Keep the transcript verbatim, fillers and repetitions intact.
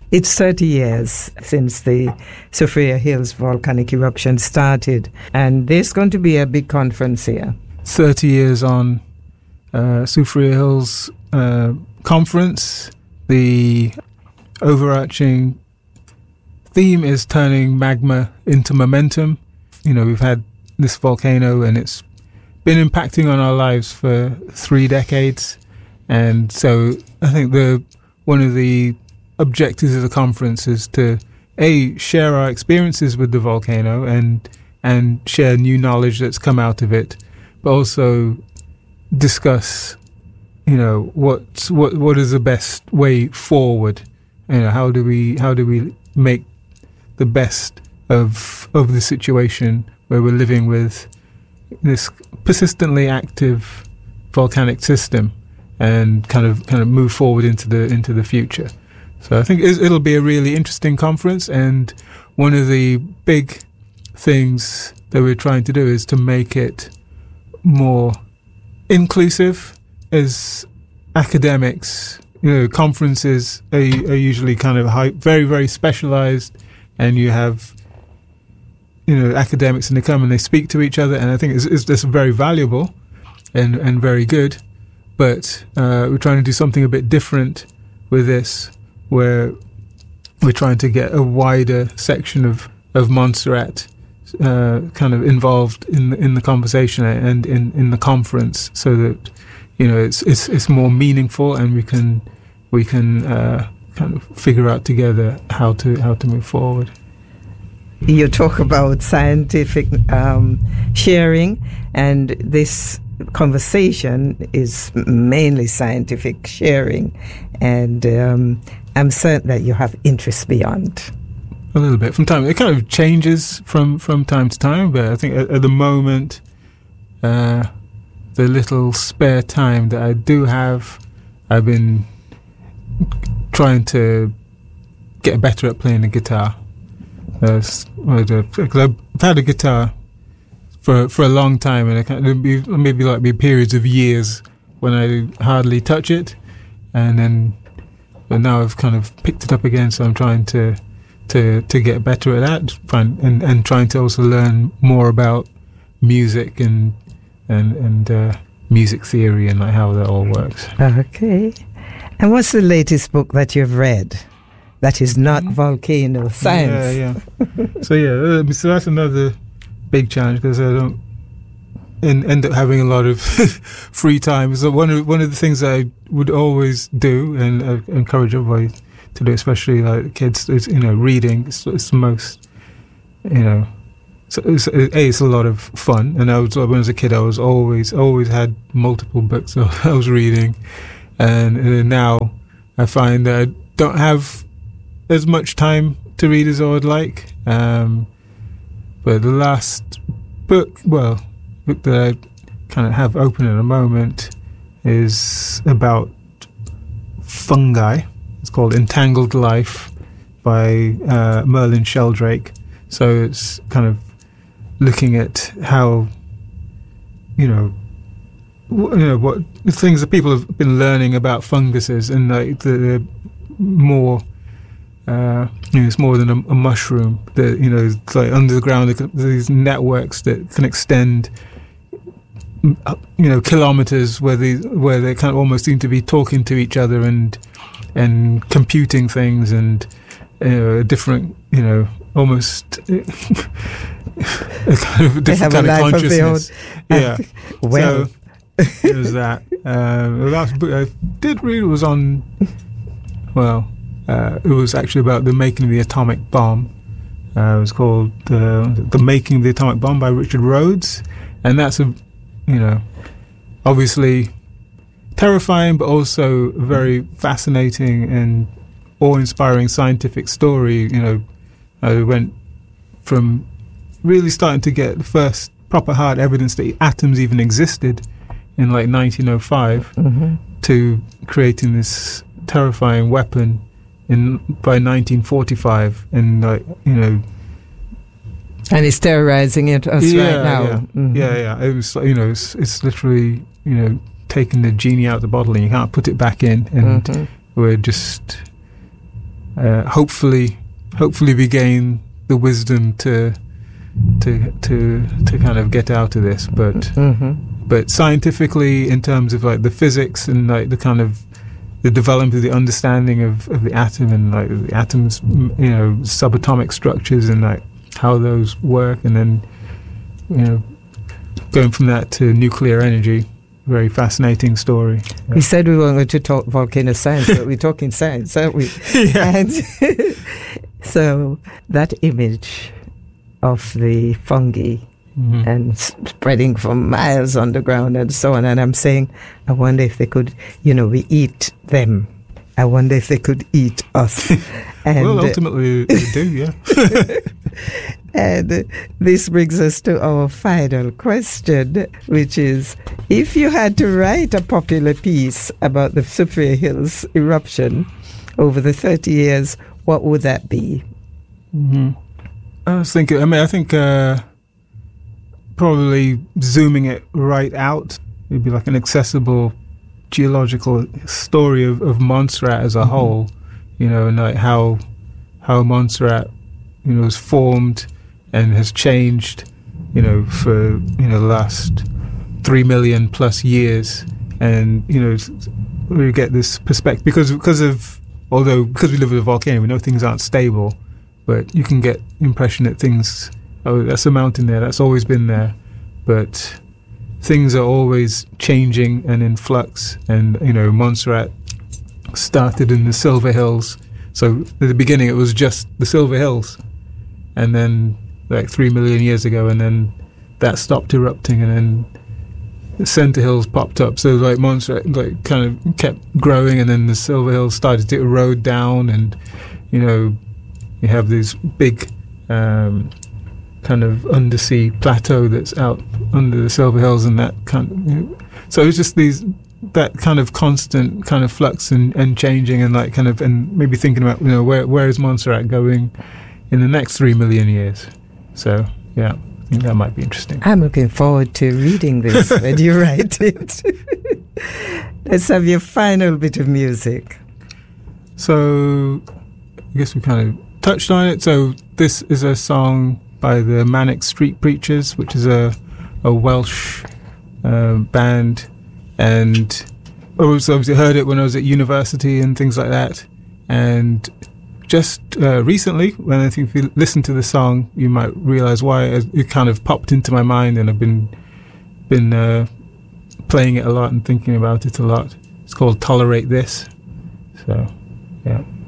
It's thirty years since the Soufriere Hills volcanic eruption started, and there's going to be a big conference here. thirty years on uh, Soufriere Hills uh, conference. The overarching theme is turning magma into momentum. You know, we've had this volcano and it's been impacting on our lives for three decades. And so I think the one of the objectives of the conference is to, A, share our experiences with the volcano and and share new knowledge that's come out of it, but also discuss, you know, what what what is the best way forward? You know, how do we how do we make the best of of the situation where we're living with this persistently active volcanic system, and kind of kind of move forward into the into the future. So I think it'll be a really interesting conference, and one of the big things that we're trying to do is to make it more inclusive. As academics, you know, conferences are, are usually kind of high, very, very specialized, and you have, you know, academics and they come and they speak to each other, and I think it's, it's, it's very valuable and, and very good. But uh, we're trying to do something a bit different with this, where we're trying to get a wider section of, of Montserrat uh, kind of involved in in the conversation and in, in the conference, so that, you know, it's it's it's more meaningful, and we can we can uh, kind of figure out together how to how to move forward. You talk about scientific um, sharing, and this conversation is mainly scientific sharing, and um, I'm certain that you have interests beyond. A little bit from time. It kind of changes from, from time to time, but I think at, at the moment, uh, the little spare time that I do have, I've been trying to get better at playing the guitar. Uh, because I've had a guitar for for a long time, and I can, there'll be maybe like be periods of years when I hardly touch it, and then but now I've kind of picked it up again. So I'm trying to to to get better at that, find, and and trying to also learn more about music and and and uh, music theory and like how that all works. Okay, and what's the latest book that you've read that is not mm-hmm. volcano science? Yeah, yeah. so yeah, uh, so that's another big challenge, because I don't and end up having a lot of free time. So one of one of the things I would always do, and I encourage everybody to do, especially like kids, is, you know, reading. It's, it's the most, you know, so it's, a, it's a lot of fun. And I was when I was a kid, I was always always had multiple books I was reading, and, and now I find that I don't have as much time to read as I would like. Um, but the last book, well, book that I kind of have open at the moment is about fungi. It's called Entangled Life by uh, Merlin Sheldrake. So it's kind of looking at how, you know, w- you know what things that people have been learning about funguses, and like the, the more. Uh, you know, it's more than a, a mushroom. That, you know, it's like under the ground, these networks that can extend, you know, kilometers, where they where they kind of almost seem to be talking to each other and and computing things, and, you know, different, you know, almost a kind of a different kind of consciousness. Yeah. Well, so it was that. Um, the last book I did read was on, well. Uh, it was actually about the making of the atomic bomb. Uh, it was called uh, The Making of the Atomic Bomb by Richard Rhodes. And that's, a, you know, obviously terrifying, but also a very fascinating and awe-inspiring scientific story. You know, I went from really starting to get the first proper hard evidence that atoms even existed in like nineteen oh five mm-hmm. to creating this terrifying weapon in by nineteen forty-five, and like, you know, and it's terrorizing it us yeah, right now. Yeah, mm-hmm. yeah, yeah. It was, you know, it's, it's literally, you know, taking the genie out of the bottle and you can't put it back in, and mm-hmm. we're just uh, hopefully, hopefully we gain the wisdom to to to to kind of get out of this. But Mm-hmm. but scientifically, in terms of like the physics and like the kind of the development of the understanding of, of the atom and like the atoms, you know, subatomic structures and like how those work, and then, you know, going from that to nuclear energy, very fascinating story. We said we weren't going to talk volcano science, but we're talking science, aren't we? Yeah. And so that image of the fungi Mhm. and s- spreading for miles underground and so on. And I'm saying, I wonder if they could, you know, we eat them. I wonder if they could eat us. And, Well, ultimately they do, yeah. and uh, this brings us to our final question, which is, if you had to write a popular piece about the Soufriere Hills eruption over the thirty years, what would that be? hmm I was thinking, I mean, I think uh, probably zooming it right out, it'd be like an accessible geological story of, of Montserrat as a Mhm. whole, you know, and like how how Montserrat, you know, has formed and has changed, you know, for, you know, the last three million plus years. And, you know, we get this perspective because because of, although because we live with a volcano, we know things aren't stable, but you can get the impression that things, oh, that's a mountain there, that's always been there. But things are always changing and in flux. And, you know, Montserrat started in the Silver Hills. So at the beginning it was just the Silver Hills. And then like three million years ago, and then that stopped erupting, and then the Center Hills popped up. So like Montserrat like kind of kept growing, and then the Silver Hills started to erode down, and, you know, you have this big um, kind of undersea plateau that's out under the Silver Hills, and that kind of, you know, so it's just these that kind of constant kind of flux and, and changing, and like kind of, and maybe thinking about, you know, where where is Montserrat going in the next three million years. So yeah, I think that might be interesting. I'm looking forward to reading this when you write it. Let's have your final bit of music. So I guess we kind of touched on it. So this is a song by the Manic Street Preachers, which is a a Welsh uh, band, and I was obviously heard it when I was at university and things like that. And just uh, recently, when I think if you listen to the song, you might realize why it kind of popped into my mind, and I've been been uh, playing it a lot and thinking about it a lot. It's called "Tolerate This." So, yeah.